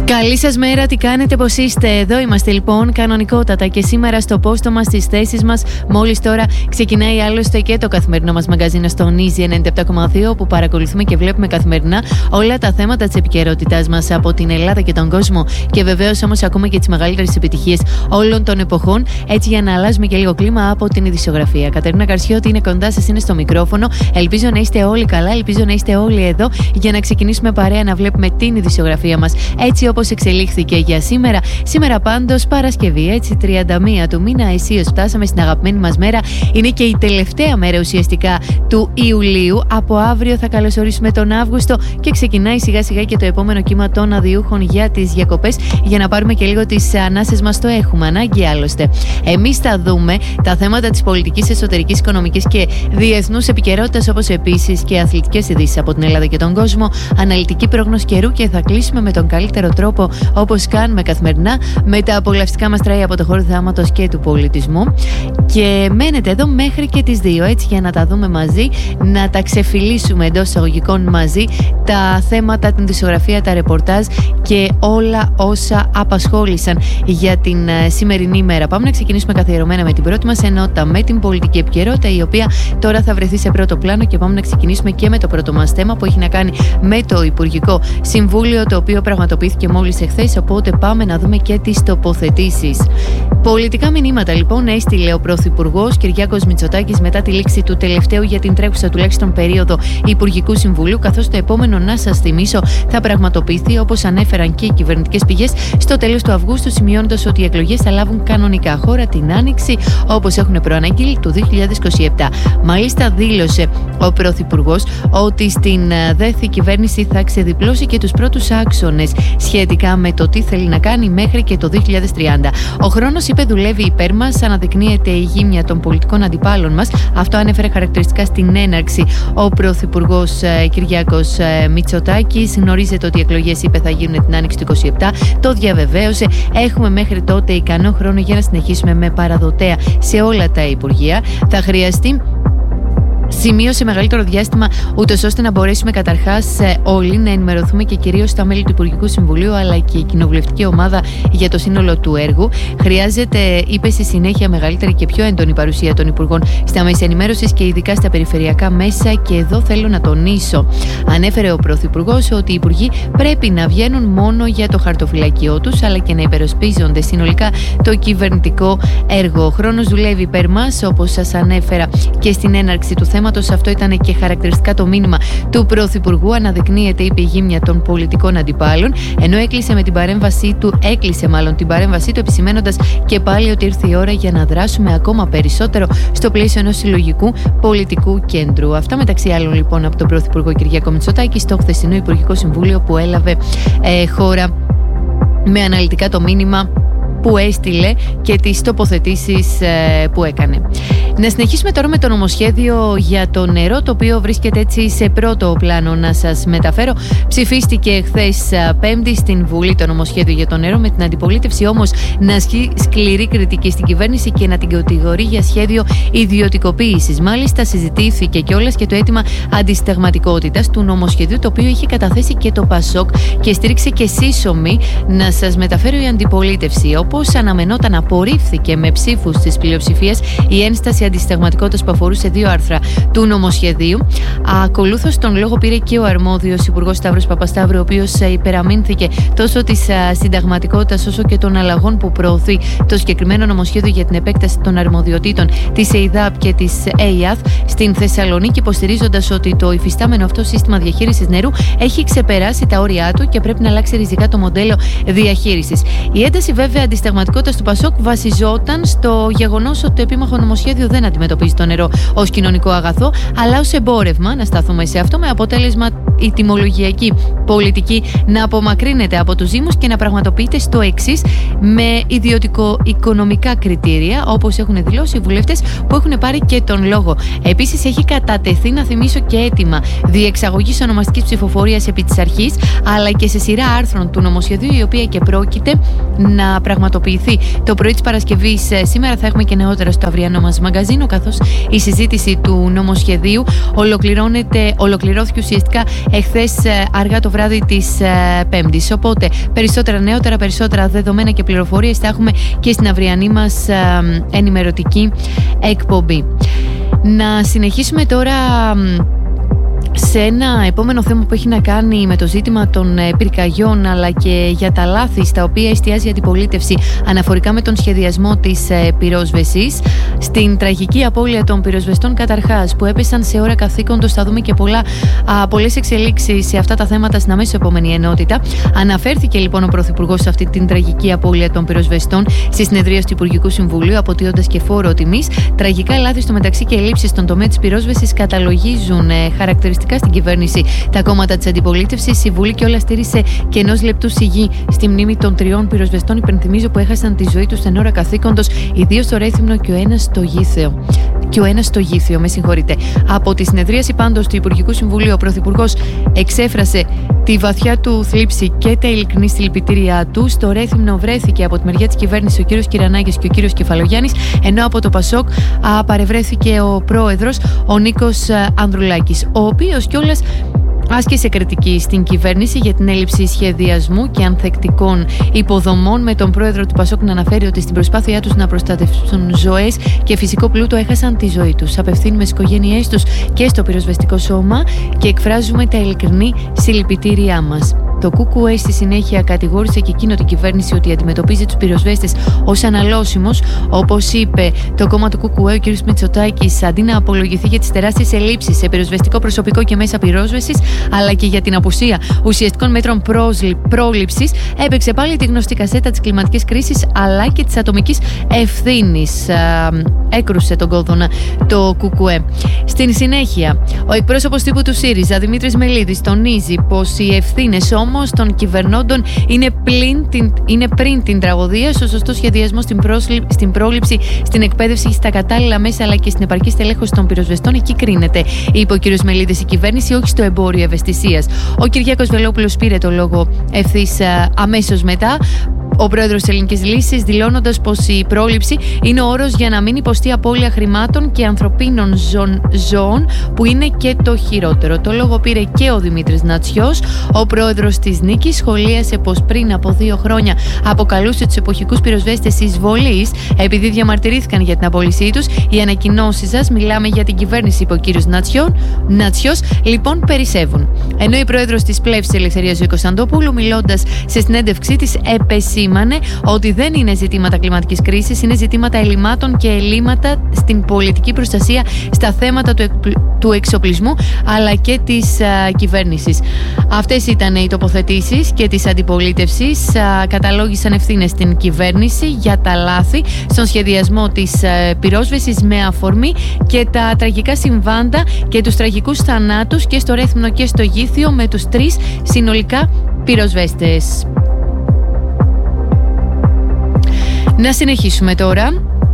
Καλή σας μέρα, τι κάνετε, πώς είστε? Εδώ είμαστε λοιπόν κανονικότατα και σήμερα στο πόστο μας, στις θέσεις μας. Μόλις τώρα ξεκινάει άλλωστε και το καθημερινό μας μαγκαζίνο στο Easy 97,2, όπου παρακολουθούμε και βλέπουμε καθημερινά όλα τα θέματα της επικαιρότητάς μας από την Ελλάδα και τον κόσμο. Και βεβαίως όμως ακούμε και τις μεγαλύτερες επιτυχίες όλων των εποχών, έτσι για να αλλάζουμε και λίγο κλίμα από την ειδησιογραφία. Κατερίνα Καρσιώτη είναι κοντά σας, είναι στο μικρόφωνο. Ελπίζω να είστε όλοι καλά, ελπίζω να είστε όλοι εδώ για να ξεκινήσουμε παρέα να βλέπουμε την ειδησιογραφία μας έτσι όπως εξελίχθηκε για σήμερα. Σήμερα πάντως Παρασκευή, έτσι 31 του μήνα, αισίως φτάσαμε στην αγαπημένη μας μέρα. Είναι και η τελευταία μέρα ουσιαστικά του Ιουλίου. Από αύριο θα καλωσορίσουμε τον Αύγουστο και ξεκινάει σιγά σιγά και το επόμενο κύμα των αδειούχων για τις διακοπές, για να πάρουμε και λίγο τις ανάσες μας. Το έχουμε ανάγκη άλλωστε. Εμείς θα δούμε τα θέματα της πολιτικής, εσωτερικής, οικονομικής και διεθνούς επικαιρότητας, όπως επίσης και αθλητικές ειδήσεις από την Ελλάδα και τον κόσμο, αναλυτική πρόγνωση καιρού και θα κλείσουμε με τον καλύτερο τρόπο, όπως κάνουμε καθημερινά, με τα απολαυστικά μας τράει από το χώρο θεάματος και του πολιτισμού. Και μένετε εδώ μέχρι και τις 2, έτσι για να τα δούμε μαζί, να τα ξεφυλίσουμε εντός εισαγωγικών μαζί, τα θέματα, την ειδησιογραφία, τα ρεπορτάζ και όλα όσα απασχόλησαν για την σημερινή ημέρα. Πάμε να ξεκινήσουμε καθιερωμένα με την πρώτη μας ενότητα, με την πολιτική επικαιρότητα, η οποία τώρα θα βρεθεί σε πρώτο πλάνο, και πάμε να ξεκινήσουμε και με το πρώτο μας θέμα που έχει να κάνει με το Υπουργικό Συμβούλιο, το οποίο πραγματοποιήθηκε μόλις εχθές, οπότε πάμε να δούμε και τις τοποθετήσεις. Πολιτικά μηνύματα λοιπόν έστειλε ο Πρωθυπουργός Κυριάκος Μητσοτάκης μετά τη λήξη του τελευταίου για την τρέχουσα τουλάχιστον περίοδο Υπουργικού Συμβουλίου, καθώς το επόμενο, να σας θυμίσω, θα πραγματοποιηθεί, όπως ανέφεραν και οι κυβερνητικές πηγές, στο τέλος του Αυγούστου, σημειώνοντας ότι οι εκλογές θα λάβουν κανονικά χώρα την Άνοιξη, όπως έχουν προαναγγείλει, του 2027. Μάλιστα δήλωσε ο Πρωθυπουργός ότι στην ΔΕΘ η κυβέρνηση θα ξεδιπλώσει και τους πρώτους άξονες σχετικά με το τι θέλει να κάνει μέχρι και το 2030. Ο χρόνος, είπε, δουλεύει υπέρ μας, αναδεικνύεται η γύμνια των πολιτικών αντιπάλων μας. Αυτό ανέφερε χαρακτηριστικά στην έναρξη ο Πρωθυπουργός Κυριάκος Μητσοτάκης. Γνωρίζετε ότι οι εκλογές, είπε, θα γίνουν την Άνοιξη του 2027. Το διαβεβαίωσε. Έχουμε μέχρι τότε ικανό χρόνο για να συνεχίσουμε με παραδοτέα σε όλα τα υπουργεία. Θα χρειαστεί, σημείωσε, μεγαλύτερο διάστημα, ούτως ώστε να μπορέσουμε καταρχάς όλοι να ενημερωθούμε, και κυρίως τα μέλη του Υπουργικού Συμβουλίου αλλά και η κοινοβουλευτική ομάδα, για το σύνολο του έργου. Χρειάζεται, είπε, στη συνέχεια μεγαλύτερη και πιο έντονη παρουσία των Υπουργών στα μέσα ενημέρωσης και ειδικά στα περιφερειακά μέσα. Και εδώ θέλω να τονίσω, ανέφερε ο Πρωθυπουργός, ότι οι Υπουργοί πρέπει να βγαίνουν μόνο για το χαρτοφυλάκιό τους, αλλά και να υπερασπίζονται συνολικά το κυβερνητικό έργο. Ο χρόνος δουλεύει υπέρ μας, όπως σας ανέφερα και στην έναρξη του θέματος. Αυτό ήταν και χαρακτηριστικά το μήνυμα του Πρωθυπουργού. Αναδεικνύεται, είπε, η γύμνια των πολιτικών αντιπάλων, ενώ έκλεισε την παρέμβασή του, επισημένοντας και πάλι ότι ήρθε η ώρα για να δράσουμε ακόμα περισσότερο στο πλαίσιο ενός συλλογικού πολιτικού κέντρου. Αυτά μεταξύ άλλων λοιπόν από τον Πρωθυπουργό Κυριάκο Μητσοτάκη στο χθεσινό Υπουργικό Συμβούλιο που έλαβε χώρα, με αναλυτικά το μήνυμα που έστειλε και τις τοποθετήσεις που έκανε. Να συνεχίσουμε τώρα με το νομοσχέδιο για το νερό, το οποίο βρίσκεται έτσι σε πρώτο πλάνο να σας μεταφέρω. Ψηφίστηκε χθες Πέμπτη στην Βουλή το νομοσχέδιο για το νερό, με την αντιπολίτευση όμως να ασκεί σκληρή κριτική στην κυβέρνηση και να την κατηγορεί για σχέδιο ιδιωτικοποίησης. Μάλιστα συζητήθηκε κιόλας και το αίτημα αντισυνταγματικότητας του νομοσχεδίου, το οποίο είχε καταθέσει και το ΠΑΣΟΚ και στήριξε και σύσσωμη να σας μεταφέρω η αντιπολίτευση. Όπως αναμενόταν, απορρίφθηκε με ψήφους της πλειοψηφίας η ένσταση αντισυνταγματικότητας που αφορούσε 2 άρθρα του νομοσχεδίου. Ακολούθως τον λόγο πήρε και ο αρμόδιος Υπουργός Σταύρος Παπασταύρου, ο οποίος υπεραμείνθηκε τόσο της συνταγματικότητας όσο και των αλλαγών που προωθεί το συγκεκριμένο νομοσχέδιο για την επέκταση των αρμοδιοτήτων της ΕΙΔΑΠ και της ΕΙΑΘ στην Θεσσαλονίκη, υποστηρίζοντας ότι το υφιστάμενο αυτό σύστημα διαχείρισης νερού έχει ξεπεράσει τα όρια του και πρέπει να αλλάξει ριζικά το μοντέλο διαχείρισης. Η ένταση βέβαια αντισυνταγματικότητας του ΠΑΣΟΚ βασιζόταν στο γεγονός ότι το επίμαχο νομοσχέδιο δεν αντιμετωπίζει το νερό ως κοινωνικό αγαθό, αλλά ως εμπόρευμα. Να σταθούμε σε αυτό, με αποτέλεσμα η τιμολογιακή πολιτική να απομακρύνεται από τους Δήμους και να πραγματοποιείται στο εξής, με ιδιωτικο-οικονομικά κριτήρια, όπως έχουν δηλώσει οι βουλευτές που έχουν πάρει και τον λόγο. Επίσης, έχει κατατεθεί, να θυμίσω, και αίτημα διεξαγωγής ονομαστικής ψηφοφορίας επί της αρχής, αλλά και σε σειρά άρθρων του νομοσχεδίου, η οποία και πρόκειται να πραγματοποιηθεί πραγματοποιηθεί το πρωί της Παρασκευής σήμερα. Θα έχουμε και νεότερα στο αυριανό μας μαγκαζίνο, καθώς η συζήτηση του νομοσχεδίου ολοκληρώθηκε ουσιαστικά εχθές αργά το βράδυ της Πέμπτης. Οπότε περισσότερα δεδομένα και πληροφορίες θα έχουμε και στην αυριανή μας ενημερωτική εκπομπή. Να συνεχίσουμε τώρα σε ένα επόμενο θέμα που έχει να κάνει με το ζήτημα των πυρκαγιών, αλλά και για τα λάθη στα οποία εστιάζει η αντιπολίτευση αναφορικά με τον σχεδιασμό της πυρόσβεσης. Στην τραγική απώλεια των πυροσβεστών καταρχάς που έπεσαν σε ώρα καθήκοντος, θα δούμε και πολλές εξελίξεις σε αυτά τα θέματα στην αμέσως επόμενη ενότητα. Αναφέρθηκε λοιπόν ο Πρωθυπουργός σε αυτή την τραγική απώλεια των πυροσβεστών στη συνεδρία του Υπουργικού Συμβουλίου, αποτείοντας και φόρο τιμής. Τραγικά λάθη στο μεταξύ και ελλείψεις στον τομέα της πυρόσβεσης καταλογίζουν χαρακτηριστικά στην κυβέρνηση τα κόμματα της αντιπολίτευσης. Η Βουλή κιόλας στήρισε και ενός λεπτού σιγή στη μνήμη των 3 πυροσβεστών, υπενθυμίζω, που έχασαν τη ζωή τους εν ώρα καθήκοντος, οι 2 στο Ρέθυμνο και ο ένας στο Γήθιο. Από τη συνεδρίαση πάντως του Υπουργικού Συμβουλίου, ο Πρωθυπουργός εξέφρασε τη βαθιά του θλίψη και τα ειλικρινή συλληπιτήριά του. Στο Ρέθυμνο βρέθηκε από τη μεριά της κυβέρνησης ο κύριος Κυρανάκης και ο κύριος Κεφαλογιάννης, ενώ από το Πασόκ παρευρέθηκε ο πρόεδρος, ο Νίκος Ανδρουλάκης, ο οποίος κιόλας άσκησε κριτική στην κυβέρνηση για την έλλειψη σχεδιασμού και ανθεκτικών υποδομών, με τον πρόεδρο του Πασόκ να αναφέρει ότι στην προσπάθειά τους να προστατεύσουν ζωές και φυσικό πλούτο έχασαν τη ζωή τους. Απευθύνουμε στις οικογένειές τους και στο πυροσβεστικό σώμα και εκφράζουμε τα ειλικρινή συλληπιτήριά μας. Το ΚΚΕ στη συνέχεια κατηγόρησε και εκείνο την κυβέρνηση ότι αντιμετωπίζει τους πυροσβέστες ως αναλώσιμους. Όπως είπε το κόμμα του ΚΚΕ, ο κ. Μητσοτάκης, αντί να απολογηθεί για τις τεράστιες ελλείψεις σε πυροσβεστικό προσωπικό και μέσα πυρόσβεσης, αλλά και για την απουσία ουσιαστικών μέτρων πρόληψης, έπαιξε πάλι τη γνωστή κασέτα της κλιματικής κρίσης αλλά και της ατομικής ευθύνης. Έκρουσε τον κόδωνα το ΚΚΕ. Στην συνέχεια, ο εκπρόσωπος τύπου του ΣΥΡΙΖΑ, Δημήτρης Μελίδης, τονίζει πως οι ευθύνες όμως των κυβερνώντων είναι πριν την τραγωδία, στο σωστό σχεδιασμό, στην πρόληψη, στην εκπαίδευση, στα κατάλληλα μέσα αλλά και στην επαρκή στελέχωση των πυροσβεστών. Εκεί κρίνεται, είπε ο κ. Μελίδης, η κυβέρνηση, όχι στο εμπόριο ευαισθησίας. Ο Κυριάκος Βελόπουλος πήρε το λόγο ευθύς αμέσως μετά, ο πρόεδρος της Ελληνικής Λύσης, δηλώνοντας πως η πρόληψη είναι ο όρος για να μην υποστεί απώλεια χρημάτων και ανθρωπίνων ζώων, που είναι και το χειρότερο. Το λόγο πήρε και ο Δημήτρης Νατσιός, ο πρόεδρος της Νίκης. Σχολίασε πως πριν από 2 χρόνια αποκαλούσε τους εποχικούς πυροσβέστες εισβολείς επειδή διαμαρτυρήθηκαν για την απόλυσή τους. Οι ανακοινώσεις σας, μιλάμε για την κυβέρνηση, είπε ο κύριος Νατσιός, λοιπόν περισσεύουν. Ενώ η πρόεδρος της Πλεύσης Ελευθερίας, Ζωή Κωνσταντοπούλου, μιλώντας σε συνέντευξή της, επεσήμανε ότι δεν είναι ζητήματα κλιματικής κρίσης, είναι ζητήματα ελλημάτων και ελλείμματα στην πολιτική προστασία, στα θέματα του εξοπλισμού αλλά και της κυβέρνησης. Αυτές ήταν οι τοποθετήσεις και της αντιπολίτευσης. Καταλόγησαν ευθύνες στην κυβέρνηση για τα λάθη στον σχεδιασμό της πυρόσβεσης, με αφορμή και τα τραγικά συμβάντα και τους τραγικούς θανάτους και στο Ρέθυμνο και στο Γήθιο, με τους 3 συνολικά πυροσβέστες. Να συνεχίσουμε τώρα.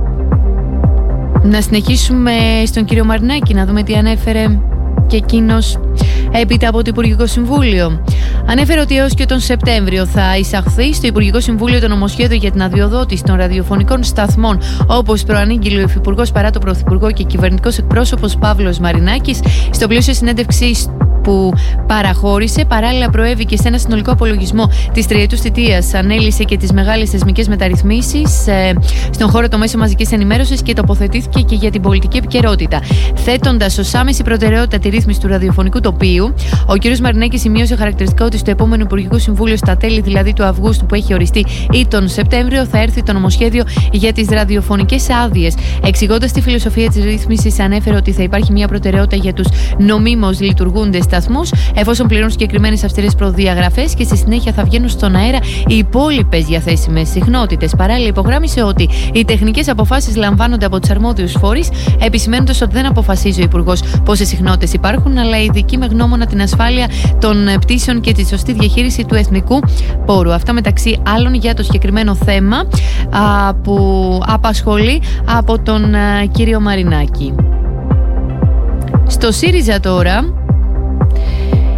Να συνεχίσουμε στον κύριο Μαρινάκη, να δούμε τι ανέφερε και εκείνος έπειτα από το Υπουργικό Συμβούλιο. Ανέφερε ότι έως και τον Σεπτέμβριο θα εισαχθεί στο Υπουργικό Συμβούλιο το νομοσχέδιο για την αδειοδότηση των ραδιοφωνικών σταθμών, όπως προανήγγειλε ο Υφυπουργός παρά τον Πρωθυπουργό και κυβερνητικός εκπρόσωπος Παύλος Μαρινάκης. Στο πλαίσιο συνέντευξης που παραχώρησε, παράλληλα προέβηκε σε ένα συνολικό απολογισμό της τριετούς θητείας. Ανέλησε και τις μεγάλες θεσμικές μεταρρυθμίσεις στον χώρο των μέσων μαζικής ενημέρωσης και τοποθετήθηκε και για την πολιτική επικαιρότητα. Θέτοντας ως άμεση προτεραιότητα τη ρύθμιση του ραδιοφωνικού τοπίου, ο κ. Μαρινάκης σημείωσε χαρακτηριστικά ότι στο επόμενο Υπουργικό Συμβούλιο, στα τέλη δηλαδή του Αυγούστου που έχει οριστεί, ή τον Σεπτέμβριο, θα έρθει το νομοσχέδιο για τις ραδιοφωνικές άδειες. Εξηγώντας τη φιλοσοφία της ρύθμισης, ανέφερε ότι θα υπάρχει μια προτεραιότητα για τους νομίμως λειτουργούντες σταθμούς, εφόσον πληρώνουν συγκεκριμένες αυστηρές προδιαγραφές, και στη συνέχεια θα βγαίνουν στον αέρα οι υπόλοιπες διαθέσιμες συχνότητες. Παράλληλα, υπογράμμισε ότι οι τεχνικές αποφάσεις λαμβάνονται από τους αρμόδιους φορείς, επισημαίνοντας ότι δεν αποφασίζει ο Υπουργός πόσες συχνότητες υπάρχουν, αλλά οι ειδικοί με γνώμονα την ασφάλεια των πτήσεων και τη σωστή διαχείριση του εθνικού πόρου. Αυτά μεταξύ άλλων για το συγκεκριμένο θέμα που απασχολεί από τον κύριο Μαρινάκη. Στο ΣΥΡΙΖΑ τώρα,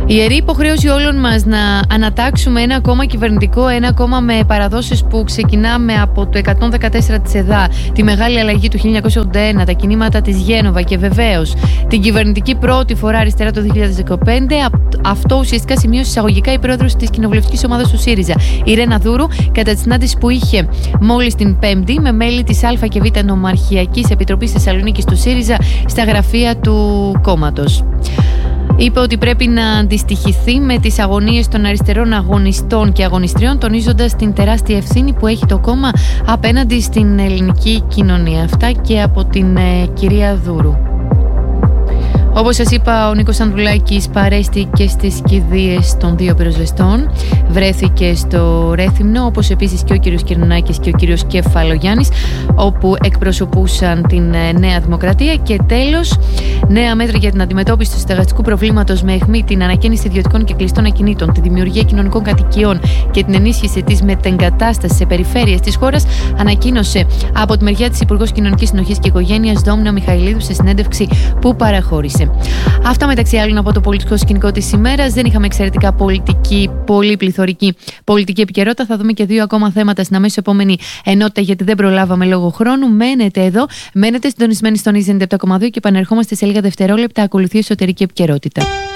Η ιερή υποχρέωση όλων μας να ανατάξουμε ένα κόμμα κυβερνητικό, ένα κόμμα με παραδόσεις που ξεκινάμε από το 114 της ΕΔΑ, τη Μεγάλη Αλλαγή του 1981, τα κινήματα της Γένοβα και βεβαίως την κυβερνητική πρώτη φορά αριστερά το 2015. Αυτό ουσιαστικά σημείωσε εισαγωγικά η πρόεδρος της κοινοβουλευτικής ομάδας του ΣΥΡΙΖΑ, η Ρένα Δούρου, κατά τη συνάντηση που είχε μόλις την Πέμπτη με μέλη της Α και Β Νομαρχιακής Επιτροπής Θεσσαλονίκης του ΣΥΡΙΖΑ στα γραφεία του κόμματος. Είπε ότι πρέπει να αντιστοιχηθεί με τις αγωνίες των αριστερών αγωνιστών και αγωνιστριών, τονίζοντας την τεράστια ευθύνη που έχει το κόμμα απέναντι στην ελληνική κοινωνία. Αυτά και από την κυρία Δούρου. Όπως σας είπα, ο Νίκος Ανδρουλάκης παρέστηκε στις κηδείες των δύο πυροσβεστών. Βρέθηκε στο Ρέθυμνο, όπως επίσης και ο κύριος Κυρνάκης και ο κύριος Κεφαλογιάννης, όπου εκπροσωπούσαν την Νέα Δημοκρατία. Και τέλος, νέα μέτρα για την αντιμετώπιση του στεγαστικού προβλήματος με αιχμή την ανακαίνιση ιδιωτικών και κλειστών ακινήτων, τη δημιουργία κοινωνικών κατοικιών και την ενίσχυση της μετεγκατάστασης σε περιφέρειες της χώρας, ανακοίνωσε από τη μεριά της Υπουργός Κοινωνικής Συνοχής και Οικογένειας Δόμνα Μιχαηλίδου σε συνέντευξη που παραχώρησε. Αυτά μεταξύ άλλων από το πολιτικό σκηνικό της ημέρας. Δεν είχαμε εξαιρετικά πολύ πληθωρική πολιτική επικαιρότητα. Θα δούμε και δύο ακόμα θέματα στην αμέσως επόμενη ενότητα, γιατί δεν προλάβαμε λόγω χρόνου. Μένετε εδώ, μένετε συντονισμένοι στον Easy 97.2 και επανερχόμαστε σε λίγα δευτερόλεπτα. Ακολουθεί εσωτερική επικαιρότητα.